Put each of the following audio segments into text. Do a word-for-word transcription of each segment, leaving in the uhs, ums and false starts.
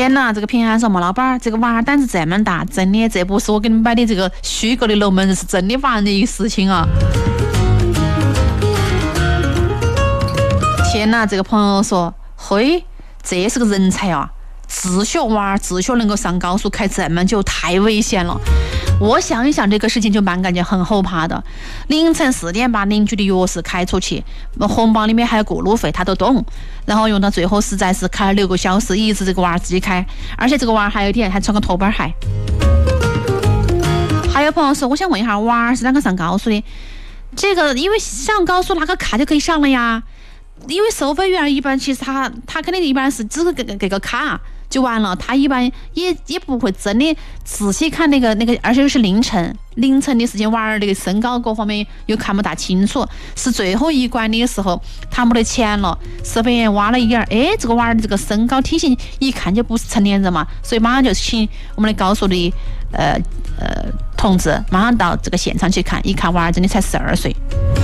天哪，这个平安说嘛，老板，这个娃儿胆子这么大，真的，这不是我给你买的这个虚构的龙门，是真的发生的一个事情啊！天哪，这个朋友说，嘿，这是个人才啊！自学娃儿自学能够上高速开这么久，太危险了。我想一想这个事情就蛮感觉很后怕的。凌晨四点把邻居的钥匙开出去，红包里面还有过路费，他都懂。然后用到最后实在是开了六个小时，一直这个娃儿自己开，而且这个娃儿还有一点还穿个拖板鞋。还有朋友说，我想问一下，娃儿是哪个上高速的？这个因为上高速拿个卡就可以上了呀。因为收费员一般其实他他肯定一般是只是给给个卡就完了，他一般也也不会真的仔细看那个那个，而且又是凌晨凌晨的时间，娃儿那个身高各方面又看不大清楚，是最后一关的时候他没得钱了，收费员挖了一眼，哎，这个娃儿的这个身高体型一看就不是成年人嘛，所以马上就请我们的高速的呃呃同志马上到这个现场去看，一看娃儿真的才十二岁。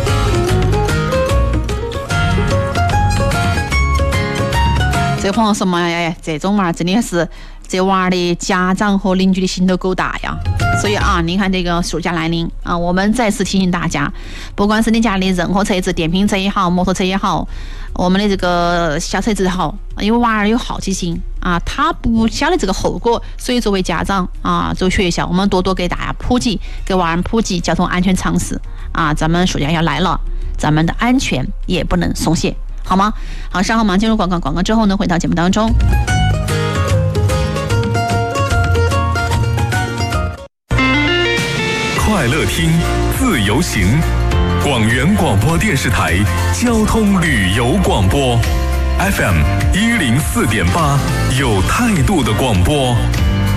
这个朋友说嘛，哎，这种娃真的是这娃的家长和邻居的心都够大呀。所以啊，你看这个暑假来临啊，我们再次提醒大家，不管是你家里任何车子，电瓶车也好，摩托车也好，我们的这个小车子也好，因为娃儿有好奇心啊，他不晓得这个后果，所以作为家长啊，作为学校，我们多多给大家普及，给娃儿普及交通安全常识啊。咱们暑假要来了，咱们的安全也不能松懈。好吗？好，稍后马上进入广告，广告之后呢，回到节目当中。 快乐听，自由行，广元广播电视台交通旅游广播 ，F M 一零四点八，有态度的广播。